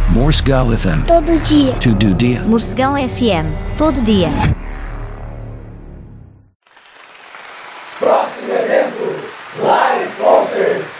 Morsegal FM. Todo dia. Todo dia. Morcegão FM. Todo dia. Próximo evento, Live Concert.